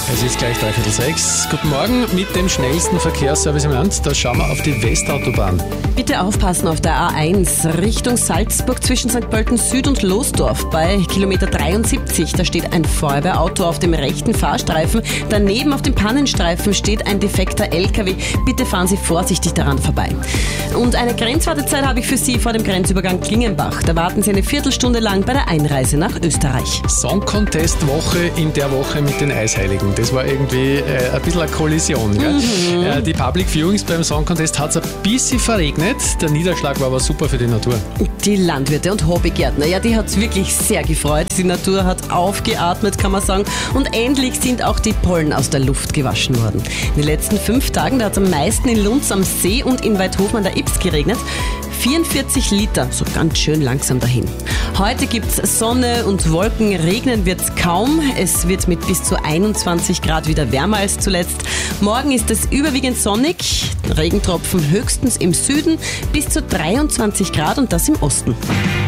Es ist gleich 5:45. Guten Morgen mit dem schnellsten Verkehrsservice im Land. Da schauen wir auf die Westautobahn. Bitte aufpassen auf der A1 Richtung Salzburg zwischen St. Pölten Süd und Losdorf bei Kilometer 73. Da steht ein Feuerwehrauto auf dem rechten Fahrstreifen. Daneben auf dem Pannenstreifen steht ein defekter LKW. Bitte fahren Sie vorsichtig daran vorbei. Und eine Grenzwartezeit habe ich für Sie vor dem Grenzübergang Klingenbach. Da warten Sie eine Viertelstunde lang bei der Einreise nach Österreich. Song Contest Woche in der Woche mit den Eisheiligen. Das war irgendwie ein bisschen eine Kollision. Gell? Die Public Viewings beim Song Contest hat es ein bisschen verregnet. Der Niederschlag war aber super für die Natur. Die Landwirte und Hobbygärtner, ja, die hat es wirklich sehr gefreut. Die Natur hat aufgeatmet, kann man sagen. Und endlich sind auch die Pollen aus der Luft gewaschen worden. In den letzten 5 Tagen, da hat es am meisten in Lunz am See und in Weidhofen an der Ips geregnet. 44 Liter, so ganz schön langsam dahin. Heute gibt's Sonne und Wolken, regnen wird's kaum. Es wird mit bis zu 21 Grad wieder wärmer als zuletzt. Morgen ist es überwiegend sonnig, Regentropfen höchstens im Süden, bis zu 23 Grad und das im Osten.